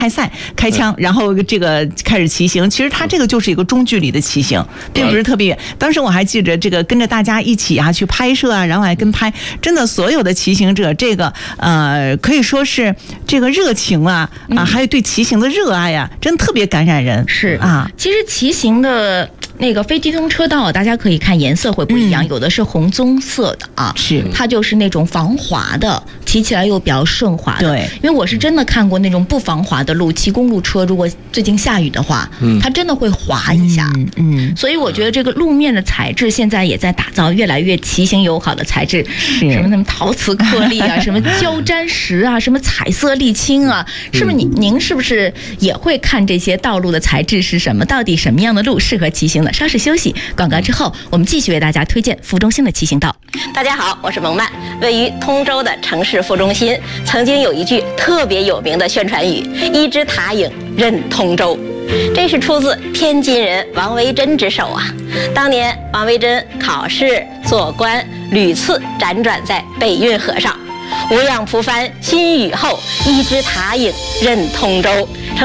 开赛开枪，然后这个开始骑行。其实它这个就是一个中距离的骑行，并不是特别远。当时我还记着这个跟着大家一起啊去拍摄啊，然后还跟拍，真的所有的骑行者这个可以说是这个热情啊还有对骑行的热爱啊，真的特别感染人。 是啊，其实骑行的那个非机动车道，大家可以看颜色会不一样，有的是红棕色的啊， 是它就是那种防滑的，骑起来又比较顺滑的。 对， 因为我是真的看过那种不防滑的路，骑公路车，如果最近下雨的话，它真的会滑一下。所以我觉得这个路面的材质现在也在打造越来越骑行友好的材质，什么陶瓷颗粒啊，什么胶粘石啊，什么彩色沥青啊，是不是您是不是也会看这些道路的材质是什么？到底什么样的路适合骑行呢？稍事休息，广告之后，我们继续为大家推荐副中心的骑行道。 大家好，我是蒙曼。位于通州的城市副中心，曾经有一句特别有名的宣传语：“一枝塔影任通州”，这是出自天津人王维珍之手啊。当年王维珍考试做官，屡次辗转在北运河上，无氧蒲帆新雨后，一枝塔影任通州。